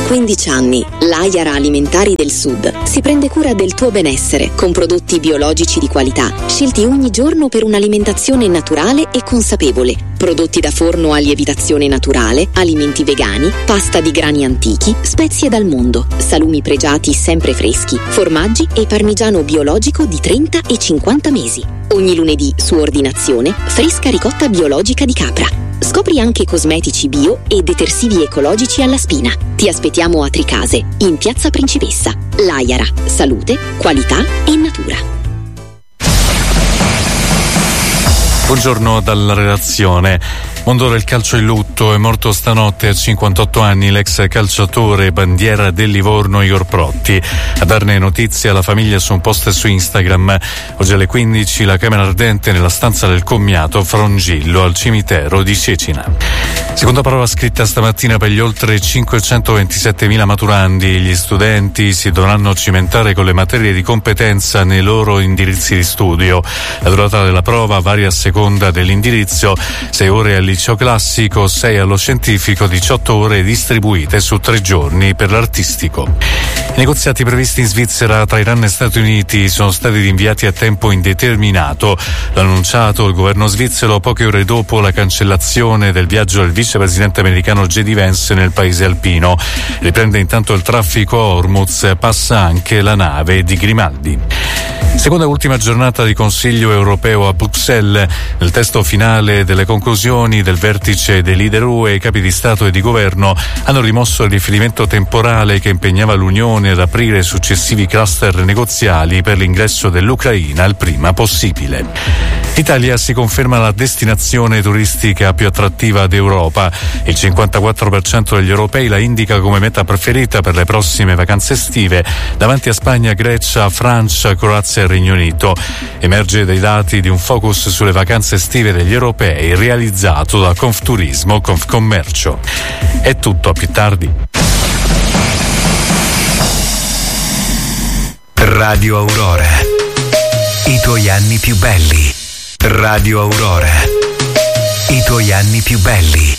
15 anni, l'Aiara Alimentari del Sud si prende cura del tuo benessere con prodotti biologici di qualità, scelti ogni giorno per un'alimentazione naturale e consapevole. Prodotti da forno a lievitazione naturale, alimenti vegani, pasta di grani antichi, spezie dal mondo, salumi pregiati sempre freschi, formaggi e parmigiano biologico di 30 e 50 mesi. Ogni lunedì su ordinazione, fresca ricotta biologica di capra. Scopri anche cosmetici bio e detersivi ecologici alla spina. Ti aspettiamo a Tricase, in Piazza Principessa. L'Aiara, salute, qualità e natura. Buongiorno dalla redazione. Mondo del calcio in lutto, è morto stanotte a 58 anni l'ex calciatore bandiera del Livorno Igor Protti. A darne notizie alla famiglia su un post su Instagram. Oggi alle 15 la camera ardente nella stanza del commiato Frongillo al cimitero di Cecina. Seconda prova scritta stamattina per gli oltre 527.000 maturandi. Gli studenti si dovranno cimentare con le materie di competenza nei loro indirizzi di studio. La durata della prova varia a seconda dell'indirizzo: 6 ore al liceo classico, 6 allo scientifico, 18 ore distribuite su 3 giorni per l'artistico. I negoziati previsti in Svizzera tra Iran e Stati Uniti sono stati rinviati a tempo indeterminato. L'ha annunciato il governo svizzero poche ore dopo la cancellazione del viaggio del vicepresidente americano J.D. Vance nel paese alpino. Riprende intanto il traffico a Hormuz, passa anche la nave di Grimaldi. Seconda e ultima giornata di Consiglio europeo a Bruxelles. Nel testo finale delle conclusioni del vertice dei leader UE, i capi di Stato e di Governo hanno rimosso il riferimento temporale che impegnava l'Unione ad aprire successivi cluster negoziali per l'ingresso dell'Ucraina il prima possibile. L'Italia si conferma la destinazione turistica più attrattiva d'Europa. Il 54% degli europei la indica come meta preferita per le prossime vacanze estive, davanti a Spagna, Grecia, Francia, Croazia e Regno Unito. Emerge dai dati di un focus sulle vacanze estive degli europei realizzato da Confturismo Confcommercio. È tutto, a più tardi. Radio Aurora, i tuoi anni più belli. Radio Aurora, i tuoi anni più belli.